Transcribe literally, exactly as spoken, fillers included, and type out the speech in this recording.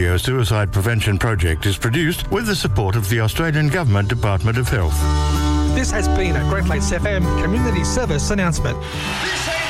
Radio Suicide Prevention Project is produced with the support of the Australian Government Department of Health. This has been a Great Lakes F M Community Service announcement. This ain't